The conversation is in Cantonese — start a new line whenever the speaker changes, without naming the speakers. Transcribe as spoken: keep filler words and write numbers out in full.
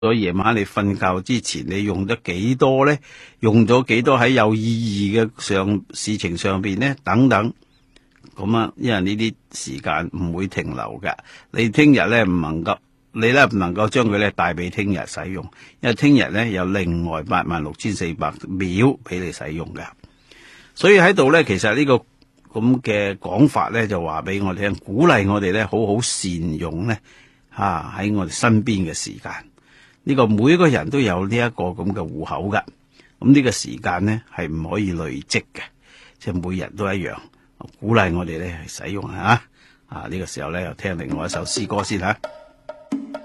咗夜晚你瞓覺之前，你用咗幾多咧？用咗幾多喺有意義嘅上事情上邊咧？等等，咁啊，因為呢啲時間唔會停留嘅，你聽日咧唔能夠，你咧唔能夠將佢咧帶俾聽日使用，因為聽日咧有另外八萬六千四百秒俾你使用嘅。所以喺度咧，其實呢個咁嘅講法咧，就話俾我哋聽，鼓勵我哋咧好好善用咧吓喺我哋身邊嘅時間。呢個每一個人都有呢一個咁嘅戶口噶，咁呢個時間咧係唔可以累積嘅，即係每人都一樣，鼓勵我哋咧去使用吓。啊呢個時候咧又聽另外一首詩歌先吓。